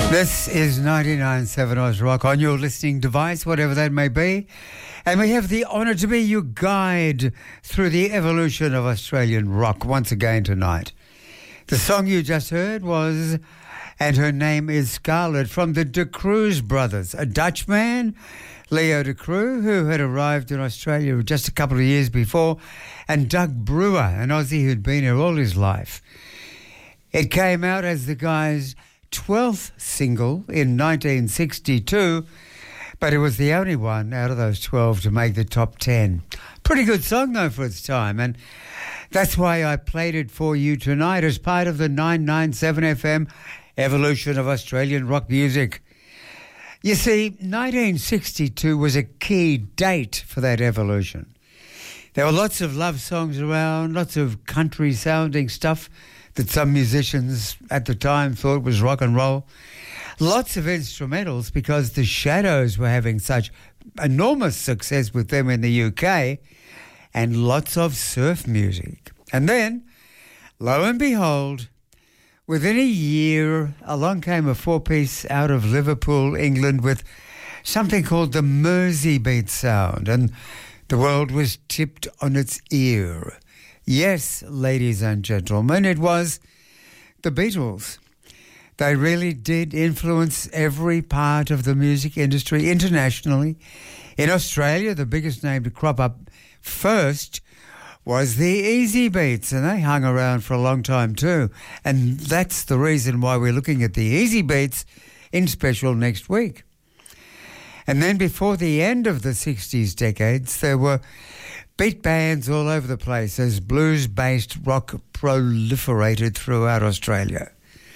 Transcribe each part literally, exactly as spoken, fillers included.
This is ninety-nine point seven Oz Rock on your listening device, whatever that may be. And we have the honour to be your guide through the evolution of Australian rock once again tonight. The song you just heard was And Her Name is Scarlet from the De Cruz brothers, a Dutchman, Leo De Cruz, who had arrived in Australia just a couple of years before, and Doug Brewer, an Aussie who'd been here all his life. It came out as the guy's twelfth single in nineteen sixty-two, but it was the only one out of those twelve to make the top ten. Pretty good song, though, for its time, and that's why I played it for you tonight as part of the nine ninety-seven F M evolution of Australian rock music. You see, nineteen sixty-two was a key date for that evolution. There were lots of love songs around, lots of country-sounding stuff that some musicians at the time thought was rock and roll. Lots of instrumentals because the Shadows were having such enormous success with them in the U K, and lots of surf music. And then, lo and behold, within a year, along came a four-piece out of Liverpool, England, with something called the Merseybeat sound, and the world was tipped on its ear. Yes, ladies and gentlemen, it was the Beatles. They really did influence every part of the music industry internationally. In Australia, the biggest name to crop up first was the Easybeats, and they hung around for a long time too. And that's the reason why we're looking at the Easybeats in special next week. And then before the end of the sixties decades, there were beat bands all over the place as blues-based rock proliferated throughout Australia.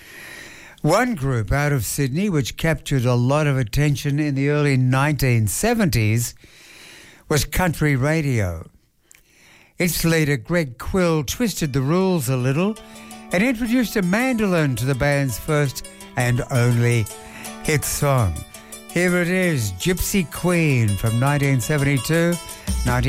One group out of Sydney, which captured a lot of attention in the early nineteen seventies, was Country Radio. Its leader, Greg Quill, twisted the rules a little and introduced a mandolin to the band's first and only hit song. Here it is, Gypsy Queen from nineteen seventy-two, nineteen